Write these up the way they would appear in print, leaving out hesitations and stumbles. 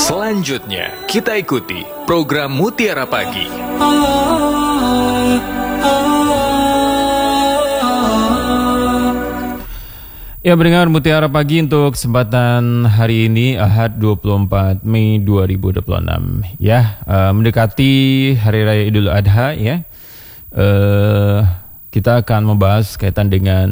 Selanjutnya, kita ikuti program Mutiara Pagi. Ya, pendengar Mutiara Pagi untuk kesempatan hari ini, Ahad 24 Mei 2026. Ya, mendekati Hari Raya Idul Adha ya. Kita akan membahas kaitan dengan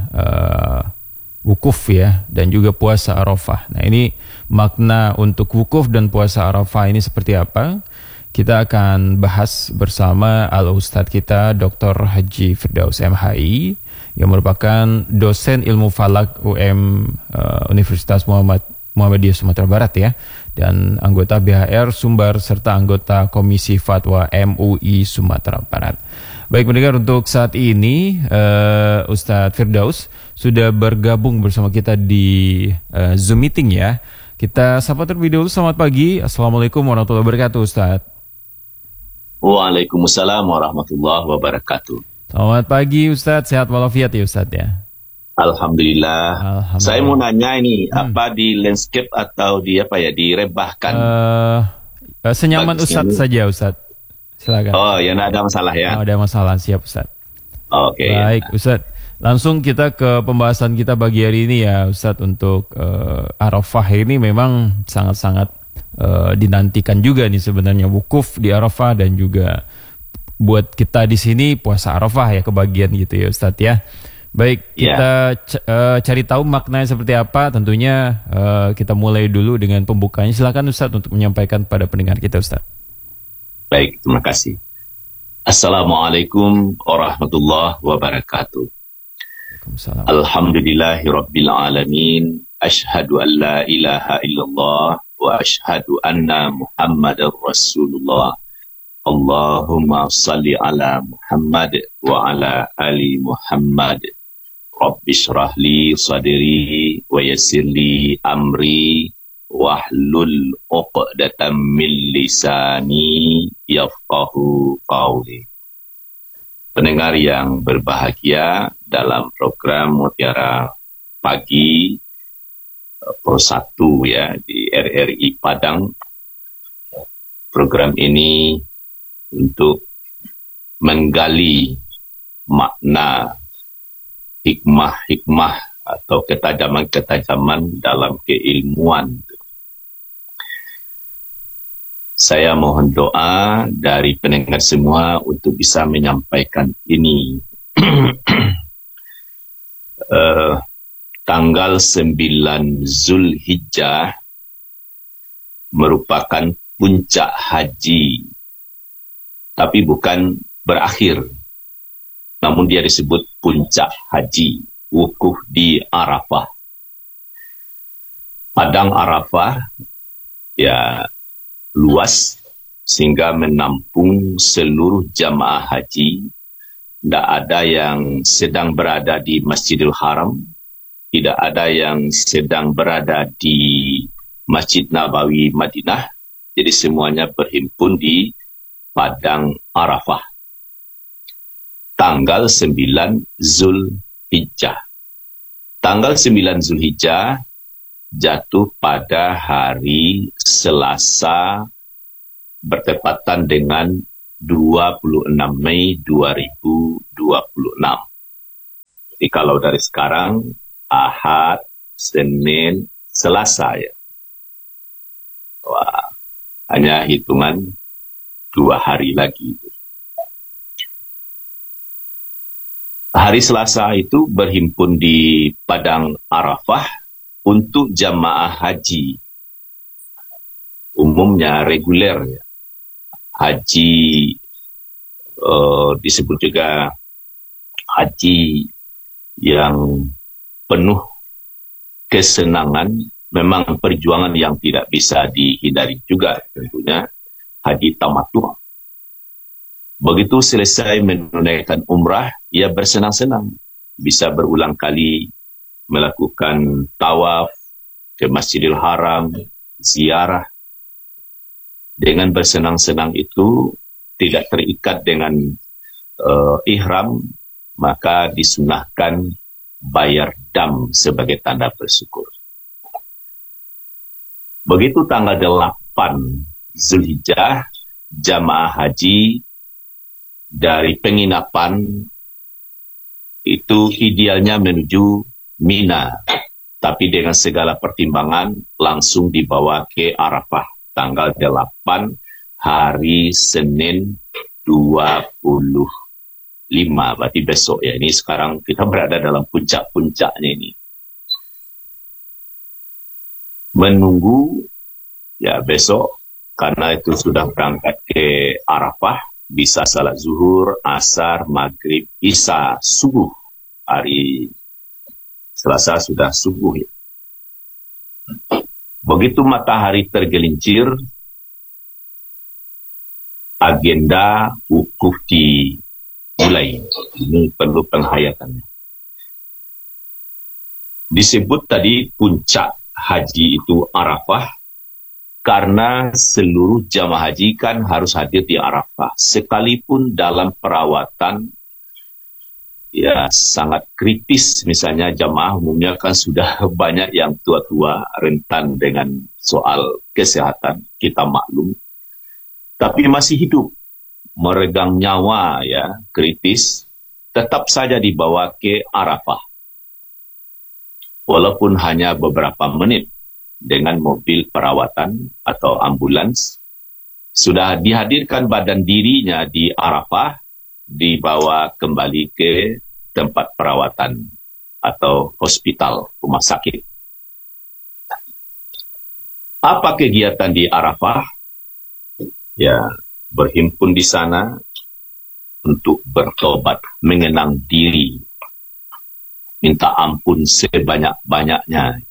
wukuf ya, dan juga puasa Arafah. Nah, ini makna untuk wukuf dan puasa Arafah ini seperti apa? Kita akan bahas bersama Al-Ustadz kita Dr. Haji Firdaus MHI yang merupakan dosen ilmu falak Universitas Muhammadiyah Sumatera Barat ya, dan anggota BHR Sumbar serta anggota Komisi Fatwa MUI Sumatera Barat. Baik pendengar, untuk saat ini Ustadz Firdaus sudah bergabung bersama kita di Zoom meeting ya. Kita sapa terlebih dahulu. Selamat pagi. Assalamualaikum warahmatullahi wabarakatuh, Ustadz. Waalaikumsalam warahmatullahi wabarakatuh. Selamat pagi Ustadz, sehat walafiat ya Ustadz ya. Alhamdulillah. Saya mau nanya ini, apa di landscape atau di apa ya, direbahkan? Senyaman Ustadz saja Ustadz. Silakan. Oh ya, tidak ada masalah ya. Oh, ada masalah, siap Ustadz. Oke. Baik Ustadz, langsung kita ke pembahasan kita pagi hari ini ya Ustadz. Untuk Arafah ini memang sangat-sangat dinantikan juga nih sebenarnya, wukuf di Arafah dan juga buat kita di sini puasa Arafah ya, kebagian gitu ya Ustadz ya. Baik, kita cari tahu maknanya seperti apa. Tentunya kita mulai dulu dengan pembukanya. Silakan Ustadz untuk menyampaikan pada pendengar kita Ustadz. Baik, terima kasih. Assalamualaikum warahmatullahi wabarakatuh. Alhamdulillahirabbil alamin. Asyhadu an la ilaha illallah wa asyhadu anna Muhammadar Rasulullah. Allahumma salli ala Muhammad wa ala ali Muhammad. Rabbi shrah li sadri wa yassir li amri wahlul 'uqdatam min lisani yafqahu qawli. Pendengar yang berbahagia, dalam program Mutiara Pagi Pro 1 ya di RRI Padang. Program ini untuk menggali makna hikmah-hikmah atau ketajaman-ketajaman dalam keilmuan. Saya mohon doa dari pendengar semua untuk bisa menyampaikan ini. Tanggal 9 Zulhijjah merupakan puncak haji, tapi bukan berakhir, namun dia disebut puncak haji, wukuf di Arafah. Padang Arafah ya luas sehingga menampung seluruh jamaah haji. Tidak ada yang sedang berada di Masjidil Haram, tidak ada yang sedang berada di Masjid Nabawi Madinah. Jadi semuanya berhimpun di Padang Arafah. Tanggal 9 Zulhijjah. Tanggal 9 Zulhijjah jatuh pada hari Selasa bertepatan dengan 26 Mei 2026. Jadi kalau dari sekarang, Ahad, Senin, Selasa ya. Wah, hanya hitungan 2 hari lagi. Hari Selasa itu berhimpun di Padang Arafah untuk jamaah haji. Umumnya reguler ya. Haji disebut juga haji yang penuh kesenangan, memang perjuangan yang tidak bisa dihindari juga tentunya, haji tamattu'. Begitu selesai menunaikan umrah, ia bersenang-senang, bisa berulang kali melakukan tawaf ke Masjidil Haram, ziarah. Dengan bersenang-senang itu tidak terikat dengan ihram, maka disunahkan bayar dam sebagai tanda bersyukur. Begitu tanggal Zulhijjah, jamaah haji dari penginapan itu idealnya menuju Mina. Tapi dengan segala pertimbangan langsung dibawa ke Arafah tanggal 8 hari Senin 25. Berarti besok ya. Ini sekarang kita berada dalam puncak-puncaknya ini. Menunggu ya besok karena itu sudah berangkat ke Arafah, bisa salat zuhur, asar, maghrib, isya, subuh. Hari Selasa sudah subuh ya. Begitu matahari tergelincir, agenda wukuf dimulai. Ini perlu penghayatannya. Disebut tadi puncak haji itu Arafah, karena seluruh jamaah haji kan harus hadir di Arafah. Sekalipun dalam perawatan ya sangat kritis, misalnya jamaah umumnya kan sudah banyak yang tua-tua, rentan dengan soal kesehatan, kita maklum. Tapi masih hidup, meregang nyawa ya, kritis, tetap saja dibawa ke Arafah. Walaupun hanya beberapa menit dengan mobil perawatan atau ambulans, sudah dihadirkan badan dirinya di Arafah, dibawa kembali ke tempat perawatan atau hospital, rumah sakit. Apa kegiatan di Arafah? Ya, berhimpun di sana untuk bertobat, mengenang diri, minta ampun sebanyak-banyaknya,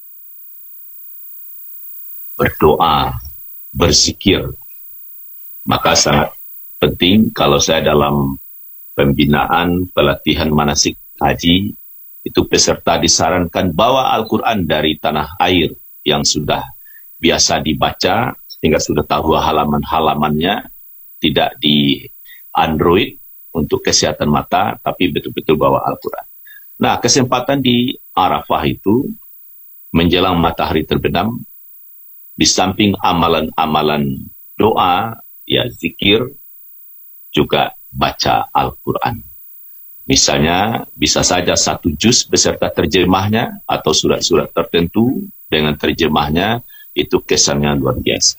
berdoa, berzikir. Maka sangat penting kalau saya dalam pembinaan pelatihan manasik haji, itu peserta disarankan bawa Al-Quran dari tanah air yang sudah biasa dibaca, sehingga sudah tahu halaman-halamannya, tidak di Android untuk kesehatan mata, tapi betul-betul bawa Al-Quran. Nah, kesempatan di Arafah itu menjelang matahari terbenam, di samping amalan-amalan doa, ya zikir, juga baca Al-Quran. Misalnya, bisa saja 1 juz beserta terjemahnya, atau surat-surat tertentu dengan terjemahnya, itu kesannya luar biasa.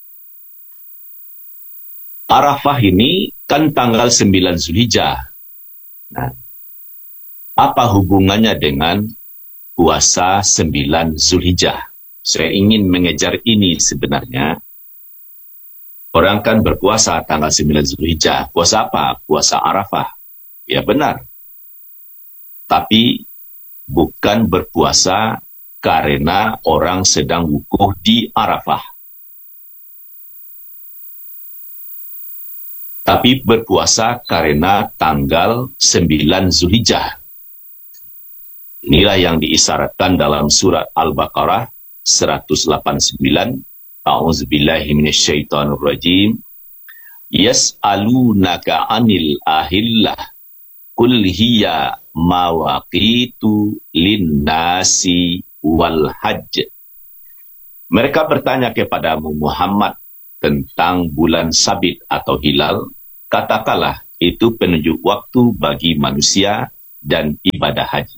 Arafah ini kan tanggal 9 Zulhijjah. Nah, apa hubungannya dengan puasa 9 Zulhijjah? Saya ingin mengejar ini sebenarnya. Orang kan berpuasa tanggal 9 Zulhijjah. Puasa apa? Puasa Arafah. Ya benar. Tapi bukan berpuasa karena orang sedang wukuf di Arafah. Tapi berpuasa karena tanggal 9 Zulhijjah. Inilah yang diisyaratkan dalam surat Al-Baqarah 189. A'udzubillahi minasyaitonirrajim. Yas'alunaka 'anil ahillah qul hiya mawaqitu linnasi wal hajj. Mereka bertanya kepadamu Muhammad tentang bulan sabit atau hilal, katakanlah itu penunjuk waktu bagi manusia dan ibadah haji.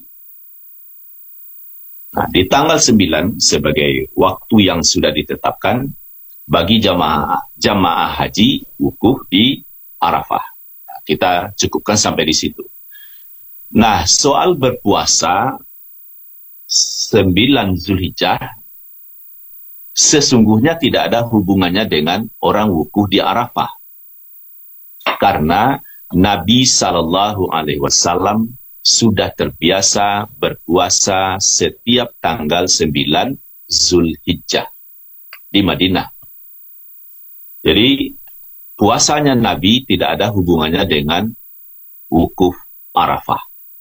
Nah, di tanggal 9 sebagai waktu yang sudah ditetapkan bagi jamaah haji wukuf di Arafah. Nah, kita cukupkan sampai di situ. Nah, soal berpuasa 9 Zulhijjah sesungguhnya tidak ada hubungannya dengan orang wukuf di Arafah. Karena Nabi SAW sudah terbiasa berpuasa setiap tanggal 9 Zulhijjah di Madinah. Jadi puasanya Nabi tidak ada hubungannya dengan wukuf Arafah.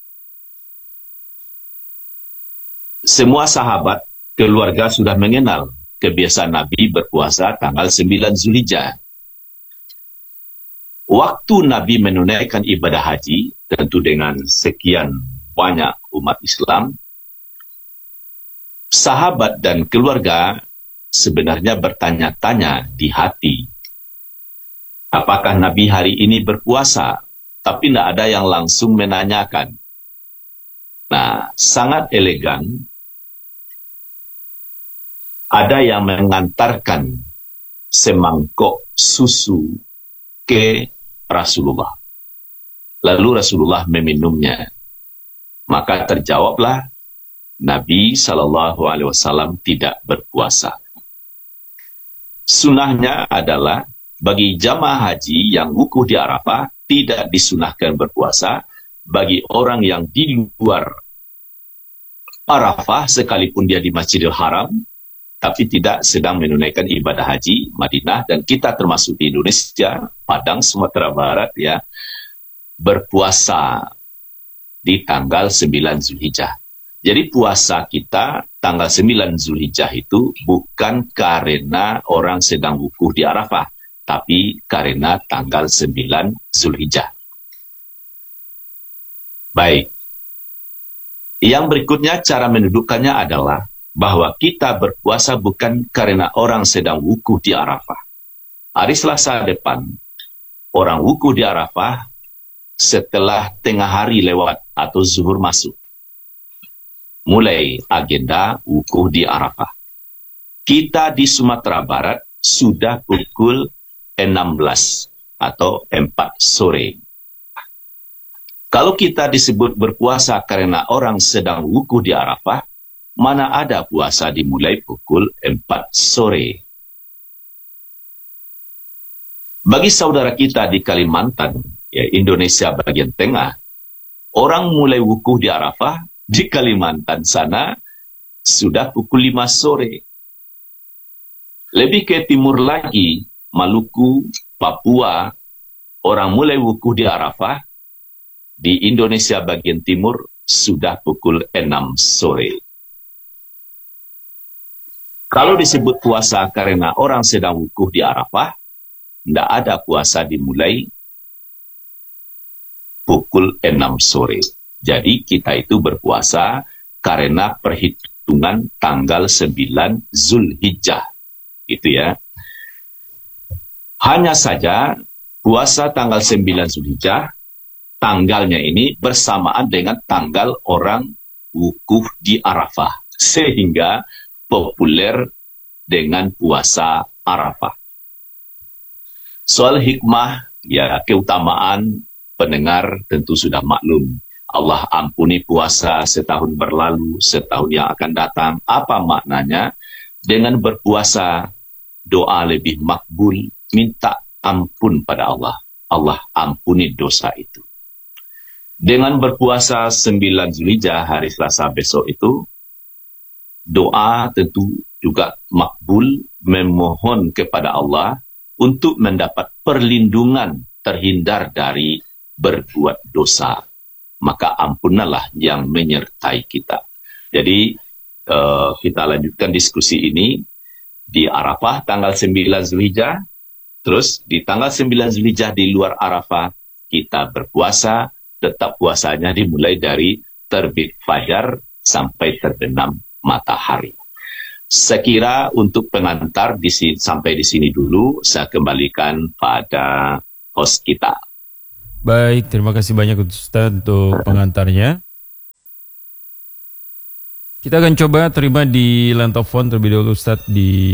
Semua sahabat, keluarga sudah mengenal kebiasaan Nabi berpuasa tanggal 9 Zulhijjah. Waktu Nabi menunaikan ibadah haji, tentu dengan sekian banyak umat Islam, sahabat dan keluarga sebenarnya bertanya-tanya di hati. Apakah Nabi hari ini berpuasa? Tapi tidak ada yang langsung menanyakan. Nah, sangat elegan. Ada yang mengantarkan semangkok susu ke Rasulullah. Lalu Rasulullah meminumnya. Maka terjawablah, Nabi SAW tidak berpuasa. Sunnahnya adalah bagi jamaah haji yang wukuf di Arafah tidak disunahkan berpuasa. Bagi orang yang di luar Arafah sekalipun dia di Masjidil Haram tapi tidak sedang menunaikan ibadah haji Madinah, dan kita termasuk di Indonesia, Padang, Sumatera Barat ya, berpuasa di tanggal 9 Zulhijjah. Jadi puasa kita tanggal 9 Zulhijjah itu bukan karena orang sedang wukuf di Arafah, tapi karena tanggal 9 Zulhijjah. Baik. Yang berikutnya cara mendudukkannya adalah bahwa kita berpuasa bukan karena orang sedang wukuf di Arafah. Hari Selasa depan, orang wukuf di Arafah setelah tengah hari lewat atau zuhur masuk. Mulai agenda wukuf di Arafah. Kita di Sumatera Barat sudah pukul 16 atau 4 sore. Kalau kita disebut berpuasa karena orang sedang wukuf di Arafah, mana ada puasa dimulai pukul 4 sore. Bagi saudara kita di Kalimantan, ya Indonesia bagian tengah, orang mulai wukuf di Arafah di Kalimantan sana sudah pukul 5 sore. Lebih ke timur lagi, Maluku, Papua, orang mulai wukuf di Arafah di Indonesia bagian timur sudah pukul 6 sore. Kalau disebut puasa karena orang sedang wukuf di Arafah, tidak ada puasa dimulai pukul 6 sore. Jadi kita itu berpuasa karena perhitungan tanggal 9 Zulhijjah. Gitu ya. Hanya saja puasa tanggal 9 Zulhijjah, tanggalnya ini bersamaan dengan tanggal orang wukuf di Arafah. Sehingga populer dengan puasa Arafah. Soal hikmah, ya keutamaan pendengar tentu sudah maklum. Allah ampuni puasa setahun berlalu, setahun yang akan datang. Apa maknanya? Dengan berpuasa, doa lebih makbul, minta ampun pada Allah. Allah ampuni dosa itu. Dengan berpuasa 9 Zulhijjah, hari Selasa besok itu, doa tentu juga makbul, memohon kepada Allah untuk mendapat perlindungan terhindar dari berbuat dosa. Maka ampunlah yang menyertai kita. Jadi kita lanjutkan diskusi ini di Arafah tanggal 9 Zulhijjah. Terus di tanggal 9 Zulhijjah di luar Arafah kita berpuasa, tetap puasanya dimulai dari terbit fajar sampai terbenam matahari. Sekira untuk pengantar sampai di sini dulu, saya kembalikan pada host kita. Baik, terima kasih banyak Ustaz untuk pengantarnya. Kita akan coba terima di line telepon terlebih dahulu Ustaz di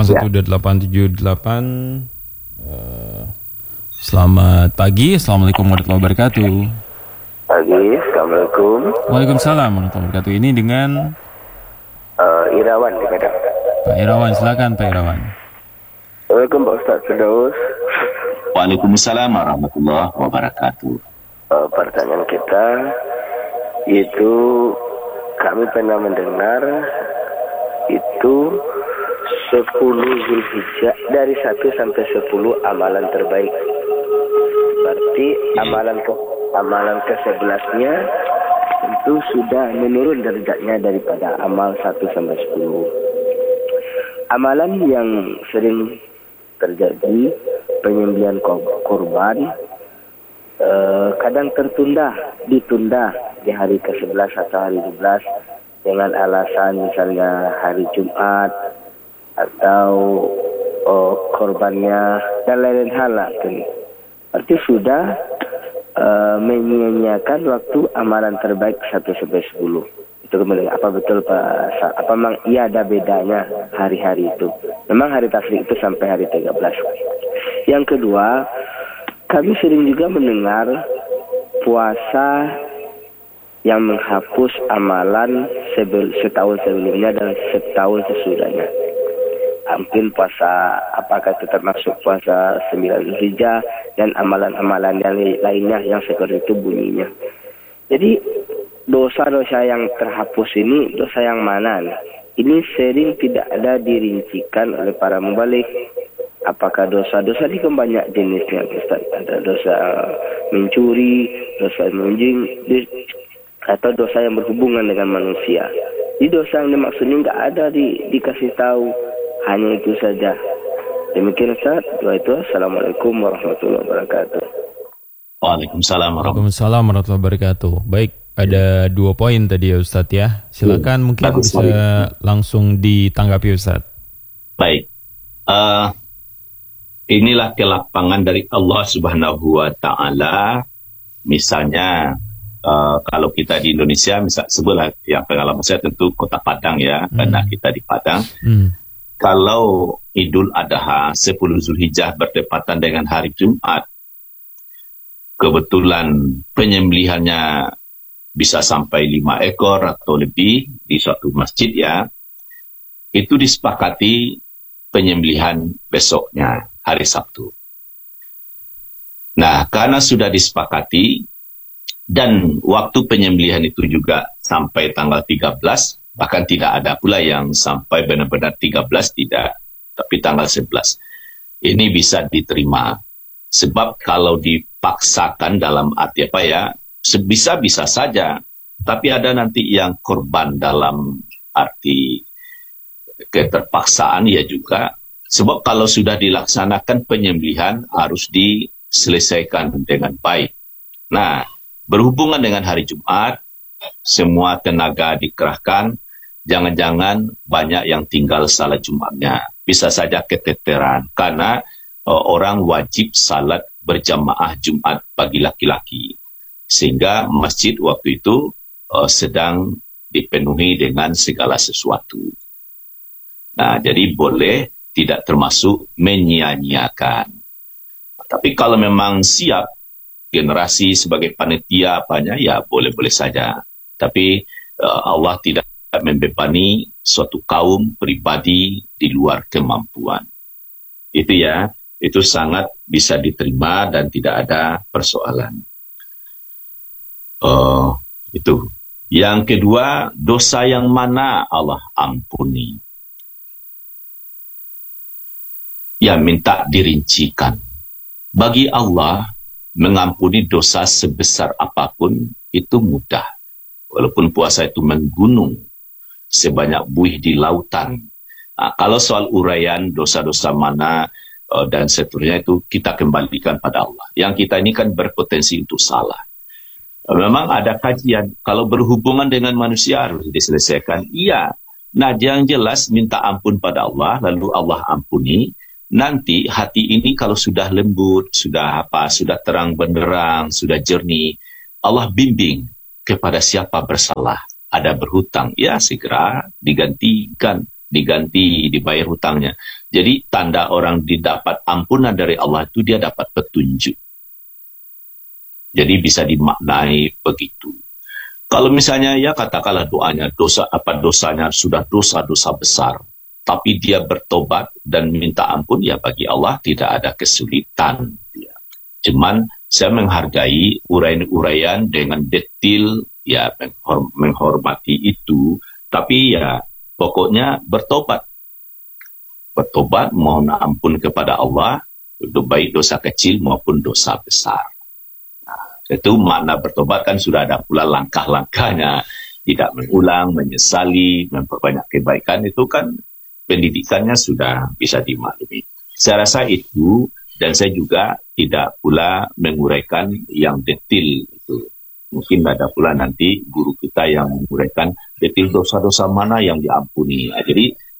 812878. Selamat pagi, Assalamualaikum warahmatullahi wabarakatuh. Pagi, Assalamualaikum. Waalaikumsalam warahmatullahi wabarakatuh. Ini dengan Irawan di Padang. Pak Irawan, silakan Pak Irawan. Assalamualaikum Pak Ustaz Firdaus. Waalaikumsalam warahmatullahi wabarakatuh. Pertanyaan kita itu kami pernah mendengar itu 10 Zulhijjah dari 1 sampai 10 amalan terbaik. Berarti amalan ke-11-nya itu sudah menurun derajatnya daripada amal 1 sampai 10. Amalan yang sering terjadi, penyembelihan kurban, kadang ditunda di hari ke-11 atau hari 12 dengan alasan misalnya hari Jumat atau korbannya dan lain-lain hal lah. Berarti sudah menyia-nyiakan waktu amalan terbaik 1-10. Itu kembali apa betul Pak? Apa memang iya ada bedanya hari-hari itu? Memang hari tasyrik itu sampai hari 13. Yang kedua, kami sering juga mendengar puasa yang menghapus amalan setahun sebelumnya dan setahun sesudahnya. Mungkin puasa, apakah itu termasuk puasa 9 Zulhijjah dan amalan-amalan yang lainnya yang seperti itu bunyinya. Jadi dosa-dosa yang terhapus ini dosa yang mana? Ini sering tidak ada dirincikan oleh para mubalik. Apakah dosa-dosa ini kan banyak jenisnya, Ustaz. Ada dosa mencuri, dosa menjing, atau dosa yang berhubungan dengan manusia. Di dosa yang dimaksudnya nggak ada dikasih tahu. Hanya itu saja. Demikian Ustaz. Doa itu. Assalamualaikum warahmatullahi wabarakatuh. Waalaikumsalam Waalaikumsalam warahmatullahi wabarakatuh. Baik, ada 2 poin tadi ya Ustadz ya. Silakan mungkin bagus, bisa langsung ditanggapi Ustadz. Baik. Inilah kelapangan dari Allah Subhanahu wa Ta'ala. Misalnya, kalau kita di Indonesia, misal sebelah yang pengalaman saya tentu Kota Padang ya, karena kita di Padang. Kalau Idul Adha 10 Zulhijjah bertepatan dengan hari Jumat, kebetulan penyembelihannya bisa sampai 5 ekor atau lebih di suatu masjid ya, itu disepakati penyembelihan besoknya, hari Sabtu. Nah, karena sudah disepakati, dan waktu penyembelihan itu juga sampai tanggal 13, bahkan tidak ada pula yang sampai benar-benar 13, tidak, tapi tanggal 11. Ini bisa diterima. Sebab kalau dipaksakan dalam arti apa ya, bisa-bisa saja. Tapi ada nanti yang korban dalam arti keterpaksaan ya juga. Sebab kalau sudah dilaksanakan penyembelihan harus diselesaikan dengan baik. Nah, berhubungan dengan hari Jumat, semua tenaga dikerahkan, jangan-jangan banyak yang tinggal salat Jumatnya. Bisa saja keteteran, karena orang wajib salat berjamaah Jumat bagi laki-laki. Sehingga masjid waktu itu sedang dipenuhi dengan segala sesuatu. Nah, jadi boleh tidak termasuk menyia-nyiakan. Tapi kalau memang siap, generasi sebagai panitia apanya, ya boleh-boleh saja. Tapi Allah tidak membebani suatu kaum pribadi di luar kemampuan. Itu ya, itu sangat bisa diterima dan tidak ada persoalan. Itu. Yang kedua, dosa yang mana Allah ampuni? Ya, minta dirincikan. Bagi Allah, mengampuni dosa sebesar apapun itu mudah. Walaupun puasa itu menggunung sebanyak buih di lautan. Nah, kalau soal uraian dosa-dosa mana dan seterusnya itu kita kembalikan pada Allah. Yang kita ini kan berpotensi untuk salah. Memang ada kajian, kalau berhubungan dengan manusia harus diselesaikan. Iya. Nah, yang jelas minta ampun pada Allah, lalu Allah ampuni. Nanti hati ini kalau sudah lembut, sudah terang benderang, sudah jernih, Allah bimbing kepada siapa bersalah, ada berhutang, ya segera diganti, dibayar hutangnya. Jadi tanda orang didapat ampunan dari Allah itu dia dapat petunjuk. Jadi bisa dimaknai begitu. Kalau misalnya ya katakanlah doanya dosanya sudah dosa besar, tapi dia bertobat dan minta ampun, ya bagi Allah tidak ada kesulitan. Ya. Cuman saya menghargai uraian-uraian dengan detail, ya menghormati itu, tapi ya pokoknya bertobat. Bertobat, mohon ampun kepada Allah, untuk baik dosa kecil maupun dosa besar. Nah, itu makna bertobat kan sudah ada pula langkah-langkahnya, tidak mengulang, menyesali, memperbanyak kebaikan, itu kan pendidikannya sudah bisa dimaklumi. Saya rasa itu, dan saya juga tidak pula menguraikan yang detail itu. Mungkin ada pula nanti guru kita yang menguraikan detail dosa-dosa mana yang diampuni. Nah, jadi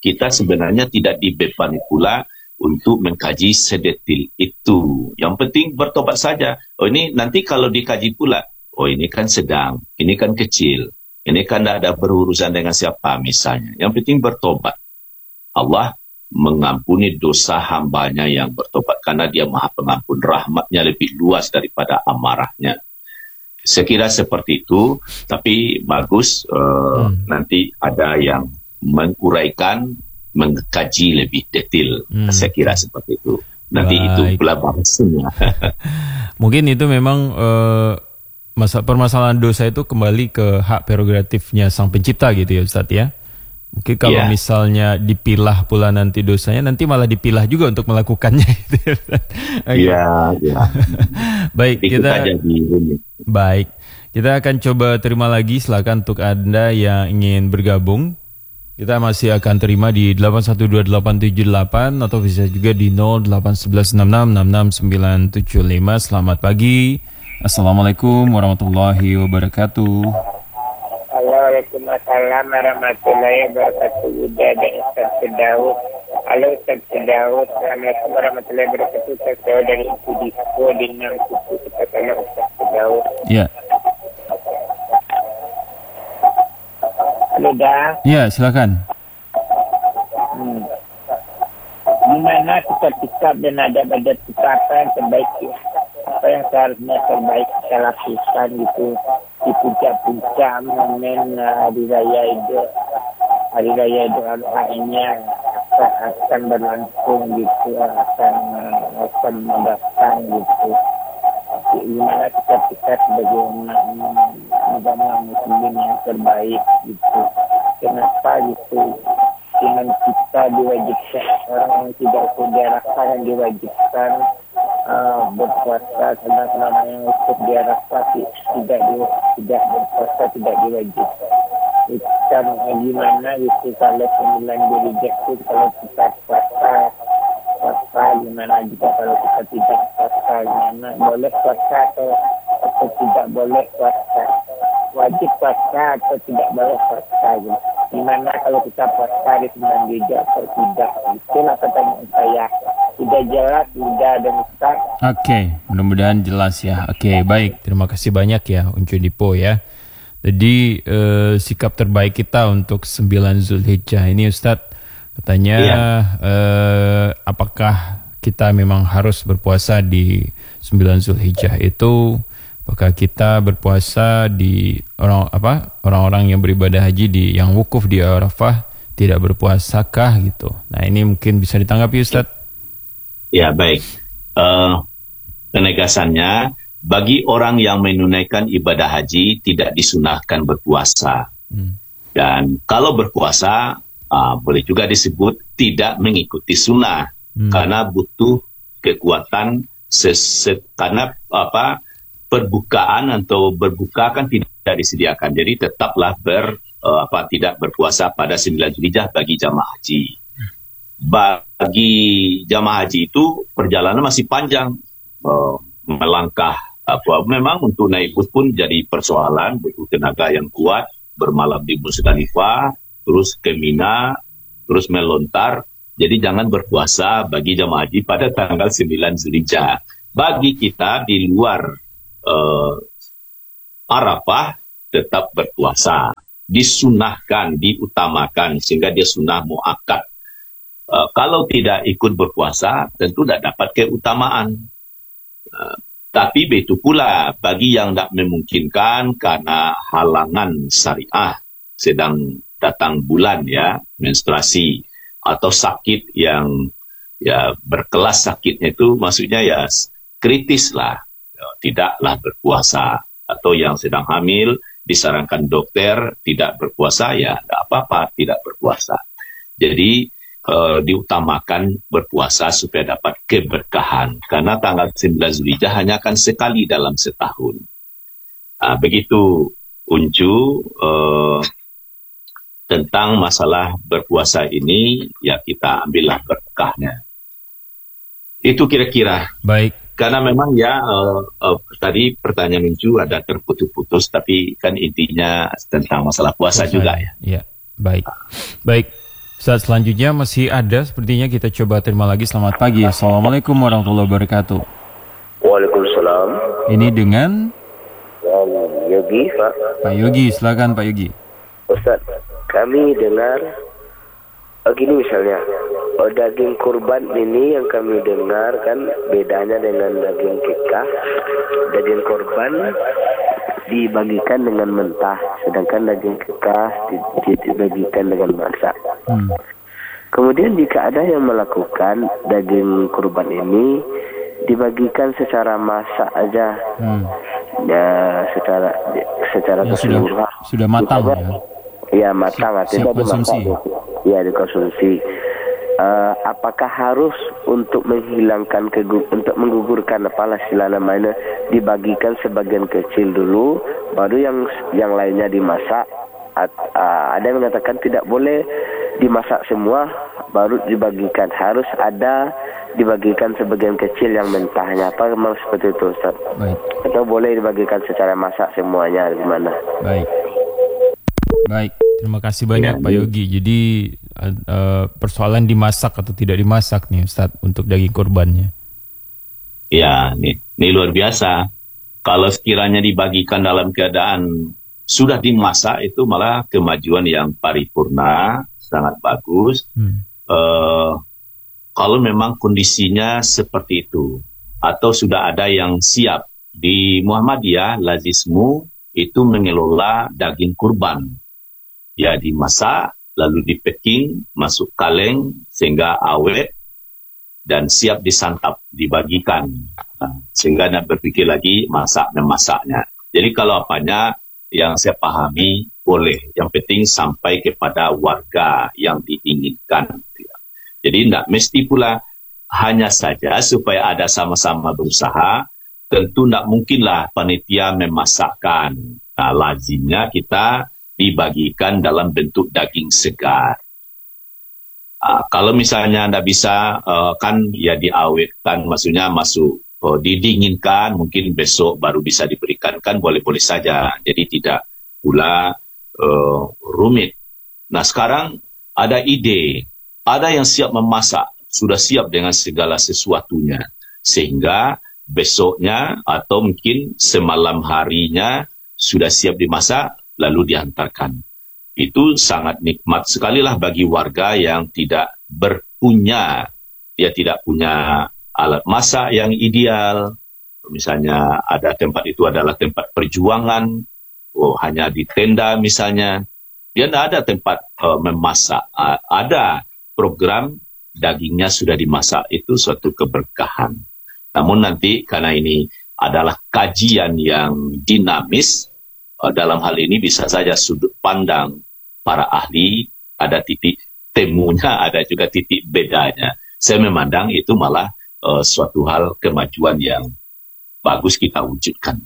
kita sebenarnya tidak dibebani pula untuk mengkaji sedetil itu. Yang penting bertobat saja. Oh, ini nanti kalau dikaji pula, oh ini kan sedang, ini kan kecil, ini kan tidak ada berurusan dengan siapa misalnya. Yang penting bertobat. Allah mengampuni dosa hambanya yang bertobat karena dia maha pengampun, rahmatnya lebih luas daripada amarahnya. Saya kira seperti itu, tapi bagus nanti ada yang menguraikan, mengkaji lebih detail. Saya kira seperti itu. Nanti Baik. itu pula bahasanya. Mungkin itu memang permasalahan dosa itu kembali ke hak prerogatifnya sang pencipta gitu ya Ustadz ya. Mungkin kalau Ya. misalnya dipilah pula nanti dosanya, nanti malah dipilah juga untuk melakukannya gitu ya Ustadz. Oke. Iya, ya. Baik, Itu kita saja di rumit. baik. Kita akan coba terima lagi, silakan untuk Anda yang ingin bergabung. Kita masih akan terima di 8128878 atau bisa juga di 08116666975. Selamat pagi. Assalamualaikum warahmatullahi wabarakatuh. Waalaikumsalam warahmatullahi wabarakatuh. Udah ada Ustaz Firdaus. Halo Ustaz Firdaus. Assalamualaikum warahmatullahi wabarakatuh. Saya dari Disco dengan kuku kita kalau Ustaz Firdaus. Ya, Halo dah. ya silakan. Gimana sikap-sikap dan adab-adab kita apa yang terbaik ya? Apa yang seharusnya terbaik kita lakukan gitu di puncak-puncak momen hari raya Idul Adha ini akan berlangsung gitu, akan mendatang gitu. Gimana kita sebagai agama muslim yang terbaik gitu? Kenapa gitu? Dengan kita diwajibkan, orang yang tidak diarahkan yang diwajibkan berpuasa, sedangkan orang yang untuk diarahkan tidak berpuasa, tidak diwajibkan. Kan gimana gitu kalau 9 Dzulhijjah itu kalau kita puasa gimana juga kalau kita tidak puasa, gimana boleh puasa atau tidak boleh puasa, wajib puasa atau tidak boleh puasa gitu. Gimana kalau kita puasa di 9 Dzulhijjah atau tidak? Itulah pertanyaan saya. Sudah jelas, sudah ada Ustaz. Oke, mudah-mudahan jelas ya. Oke, baik. Terima kasih banyak ya Uncu Dipo ya. Jadi sikap terbaik kita untuk 9 Zulhijjah ini Ustadz, katanya apakah kita memang harus berpuasa di 9 Zulhijjah itu? Apakah kita berpuasa di orang-orang yang beribadah haji yang wukuf di Arafah tidak berpuasakah gitu? Nah ini mungkin bisa ditanggapi Ustadz. Ya, baik. Penegasannya, bagi orang yang menunaikan ibadah haji tidak disunahkan berpuasa. Dan kalau berpuasa, boleh juga disebut tidak mengikuti sunnah. Karena butuh kekuatan, karena perbukaan atau berbuka kan tidak disediakan. Jadi tetaplah tidak berpuasa pada 9 Dzulhijjah bagi jamaah haji. Bagi jamaah haji itu perjalanan masih panjang, melangkah memang untuk naik bus pun jadi persoalan, butuh tenaga yang kuat, bermalam di Musdalifah, terus ke Mina, terus melontar. Jadi jangan berpuasa bagi jamaah haji pada tanggal 9 Dzulhijjah. Bagi kita di luar Arafah tetap berpuasa, disunahkan, diutamakan sehingga dia sunnah muakkad. Kalau tidak ikut berpuasa tentu tidak dapat keutamaan. Tapi begitu pula bagi yang tidak memungkinkan karena halangan syariah, sedang datang bulan ya, menstruasi atau sakit yang ya berkelas sakitnya itu maksudnya ya kritis lah, tidaklah berpuasa. Atau yang sedang hamil disarankan dokter tidak berpuasa, ya tidak apa-apa tidak berpuasa. Jadi diutamakan berpuasa supaya dapat keberkahan. Karena tanggal 9 Dzulhijjah hanya akan sekali dalam setahun. Begitu Uncu tentang masalah berpuasa ini, ya kita ambillah berkahnya. Itu kira-kira. Baik. Karena memang ya tadi pertanyaan Uncu ada terputus-putus, tapi kan intinya tentang masalah puasa juga ya. Ya, baik. Baik. Saat selanjutnya masih ada, sepertinya kita coba terima lagi. Selamat pagi. Assalamualaikum warahmatullahi wabarakatuh. Waalaikumsalam. Ini dengan Yogi, Pak. Pak Yogi, silakan Pak Yogi. Ustaz, kami dengar gini misalnya, daging kurban ini yang kami dengar kan bedanya dengan daging kekah. Daging kurban dibagikan dengan mentah, sedangkan daging kekah dibagikan dengan masak. Kemudian jika ada yang melakukan daging kurban ini dibagikan secara masak aja, ya secara keseluruhan. Sudah matang ya? Ya matang, Siap tidak konsumsi. dimasak. Ya dikonsumsi. Apakah harus untuk menghilangkan untuk menggugurkan apalah istilah namanya, dibagikan sebagian kecil dulu, baru yang lainnya dimasak? Ada yang mengatakan tidak boleh dimasak semua baru dibagikan, harus ada dibagikan sebagian kecil yang mentahnya. Apa memang seperti itu, Ustaz? Baik. Atau boleh dibagikan secara masak semuanya, gimana? Baik, terima kasih banyak Pak Yogi. Jadi persoalan dimasak atau tidak dimasak nih Ustaz untuk daging kurbannya. Ya, ini luar biasa. Kalau sekiranya dibagikan dalam keadaan sudah dimasak, itu malah kemajuan yang paripurna, sangat bagus. Kalau memang kondisinya seperti itu, atau sudah ada yang siap. Di Muhammadiyah, lazismu itu mengelola daging kurban. Ya dimasak, lalu di-packing, masuk kaleng, sehingga awet, dan siap disantap, dibagikan. Sehingga nak berpikir lagi memasaknya. Jadi kalau apanya yang saya pahami, boleh. Yang penting sampai kepada warga yang diinginkan. Jadi tidak mesti pula hanya saja supaya ada sama-sama berusaha, tentu tidak mungkinlah panitia memasakkan. Nah, lazimnya kita dibagikan dalam bentuk daging segar. Kalau misalnya Anda bisa, kan ya diawetkan, maksudnya didinginkan, mungkin besok baru bisa diberikan, kan boleh-boleh saja. Jadi tidak pula rumit. Nah sekarang ada ide, ada yang siap memasak, sudah siap dengan segala sesuatunya. Sehingga besoknya atau mungkin semalam harinya sudah siap dimasak, lalu dihantarkan. Itu sangat nikmat sekali lah bagi warga yang tidak punya alat masak yang ideal. Misalnya ada tempat itu adalah tempat perjuangan, hanya di tenda misalnya. Dia tidak ada tempat memasak. Ada program dagingnya sudah dimasak, itu suatu keberkahan. Namun nanti karena ini adalah kajian yang dinamis, dalam hal ini bisa saja sudut pandang para ahli, ada titik temunya, ada juga titik bedanya. Saya memandang itu malah suatu hal kemajuan yang bagus kita wujudkan.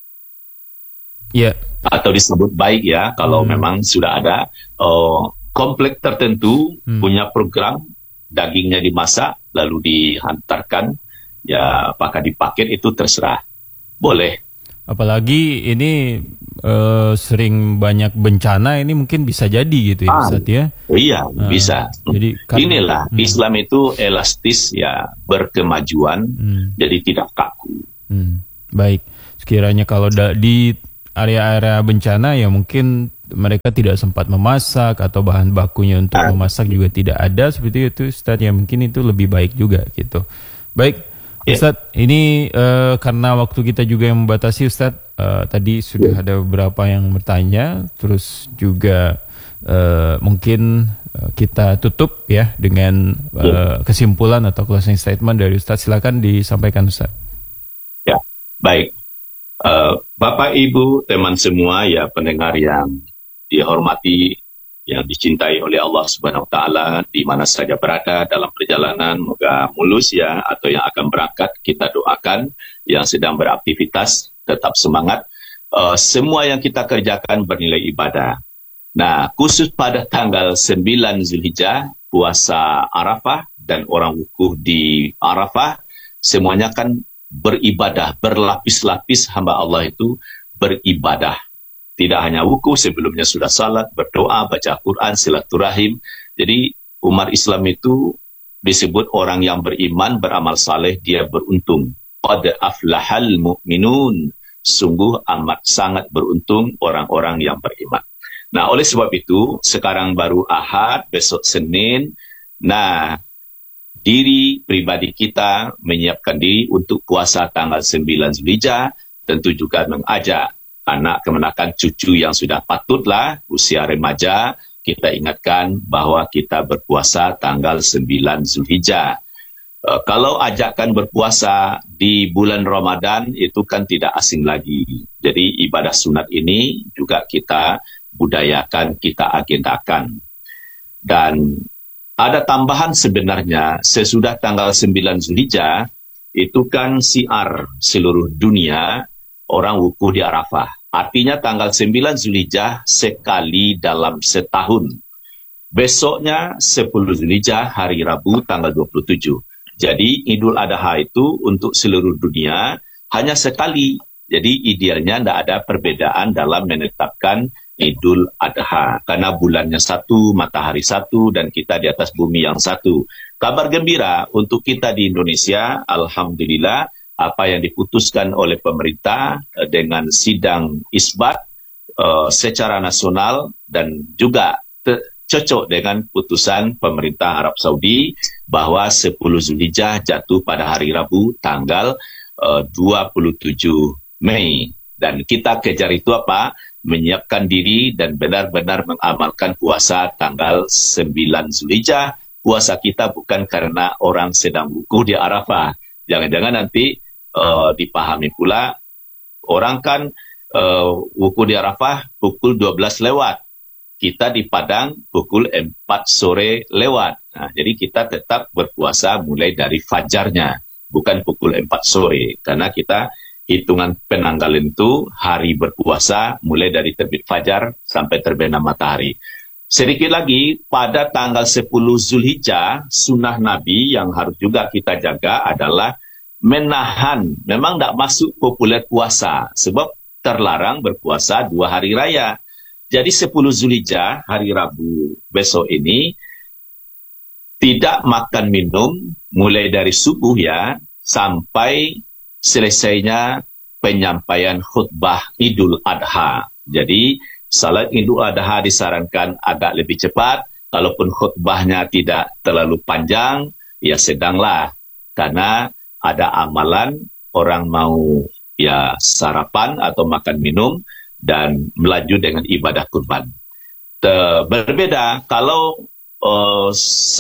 Ya. Atau disebut baik ya, kalau memang sudah ada komplek tertentu punya program, dagingnya dimasak, lalu dihantarkan, ya apakah dipaket itu terserah. Boleh. Apalagi ini sering banyak bencana, ini mungkin bisa jadi gitu ya Ustaz ya. Iya, bisa. Jadi inilah Islam itu elastis ya, berkemajuan, jadi tidak kaku. Baik, sekiranya kalau di area-area bencana ya mungkin mereka tidak sempat memasak atau bahan bakunya untuk memasak juga tidak ada seperti itu Ustaz, ya mungkin itu lebih baik juga gitu. Baik Ustadz, ini karena waktu kita juga yang membatasi Ustadz, tadi sudah ada beberapa yang bertanya, terus juga mungkin kita tutup ya dengan kesimpulan atau closing statement dari Ustadz. Silakan disampaikan Ustadz. Ya, baik. Bapak, Ibu, teman semua, ya pendengar yang dihormati, yang dicintai oleh Allah Subhanahu wa Ta'ala, di mana saja berada dalam perjalanan, moga mulus ya, atau yang akan berangkat, kita doakan, yang sedang beraktivitas tetap semangat, semua yang kita kerjakan bernilai ibadah. Nah, khusus pada tanggal 9 Zulhijjah, puasa Arafah dan orang wukuf di Arafah, semuanya kan beribadah, berlapis-lapis hamba Allah itu beribadah. Tidak hanya wukuf, sebelumnya sudah salat, berdoa, baca Quran, silaturahim. Jadi umat Islam itu disebut orang yang beriman, beramal saleh, dia beruntung. Qad aflahal mu'minun. Sungguh amat sangat beruntung orang-orang yang beriman. Nah, oleh sebab itu, sekarang baru Ahad, besok Senin. Nah, diri pribadi kita menyiapkan diri untuk puasa tanggal 9 Zulhijjah, tentu juga mengajak anak kemenakan cucu yang sudah patutlah usia remaja, kita ingatkan bahwa kita berpuasa tanggal 9 Zulhijjah. Kalau ajakan berpuasa di bulan Ramadan itu kan tidak asing lagi. Jadi ibadah sunat ini juga kita budayakan, kita agendakan. Dan ada tambahan sebenarnya, sesudah tanggal 9 Zulhijjah, itu kan siar seluruh dunia, orang wukuf di Arafah. Artinya tanggal 9 Zulhijjah sekali dalam setahun. Besoknya 10 Zulhijjah, hari Rabu tanggal 27. Jadi Idul Adha itu untuk seluruh dunia hanya sekali. Jadi idealnya tidak ada perbedaan dalam menetapkan Idul Adha. Karena bulannya satu, matahari satu, dan kita di atas bumi yang satu. Kabar gembira untuk kita di Indonesia, alhamdulillah, apa yang diputuskan oleh pemerintah dengan sidang isbat secara nasional dan juga cocok dengan putusan pemerintah Arab Saudi bahwa 10 Zulhijjah jatuh pada hari Rabu tanggal 27 Mei. Dan kita kejar itu apa? Menyiapkan diri dan benar-benar mengamalkan puasa tanggal 9 Zulhijjah. Puasa kita bukan karena orang sedang wukuf di Arafah. Jangan-jangan nanti dipahami pula, orang kan wukuf di Arafah pukul 12 lewat. Kita di Padang pukul 4 sore lewat. Nah, jadi kita tetap berpuasa mulai dari fajarnya, bukan pukul 4 sore. Karena kita hitungan penanggalan itu hari berpuasa mulai dari terbit fajar sampai terbenam matahari. Sedikit lagi, pada tanggal 10 Zulhijjah, sunnah Nabi yang harus juga kita jaga adalah menahan. Memang tidak masuk populer puasa, sebab terlarang berpuasa 2 hari raya. Jadi 10 Zulhijjah, hari Rabu besok ini, tidak makan minum mulai dari subuh ya, sampai selesainya penyampaian khutbah Idul Adha. Jadi, salat Idul Adha disarankan agak lebih cepat, kalaupun khutbahnya tidak terlalu panjang, ya sedanglah. Karena ada amalan, orang mau ya sarapan atau makan minum, dan melaju dengan ibadah kurban. Berbeda, kalau 1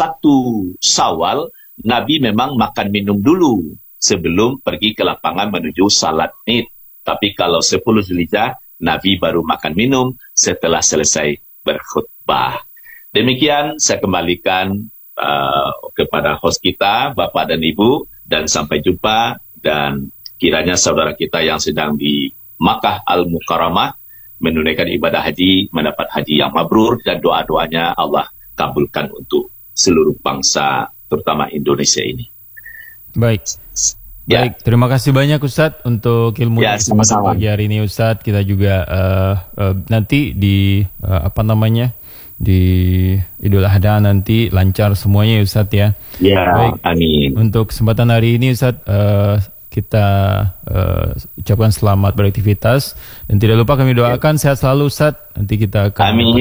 Syawal, Nabi memang makan minum dulu sebelum pergi ke lapangan menuju salat Id. Tapi kalau 10 Zulhijjah, Nabi baru makan minum setelah selesai berkhutbah. Demikian saya kembalikan kepada host kita, Bapak dan Ibu, dan sampai jumpa, dan kiranya saudara kita yang sedang di Makkah Al-Mukarramah menunaikan ibadah haji, mendapat haji yang mabrur, dan doa-doanya Allah kabulkan untuk seluruh bangsa, terutama Indonesia ini. Baik. Ya. Baik, terima kasih banyak Ustadz untuk ilmu Ya, sama-sama. pagi hari ini Ustadz. Kita juga nanti di di Idul Adha nanti lancar semuanya Ustadz ya. Ya, baik. Amin. Untuk kesempatan hari ini Ustadz, kita ucapkan selamat beraktivitas dan tidak lupa kami doakan sehat selalu Ustadz. Nanti kita akan Amin.